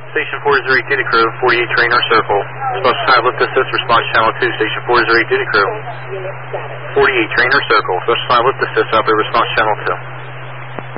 Station 408 Duty Crew, 48 Trainer Circle. Special Time Lift Assist, response channel 2, Station 408 Duty Crew. 48 Trainer Circle, Special Time Lift Assist, out there, response channel 2.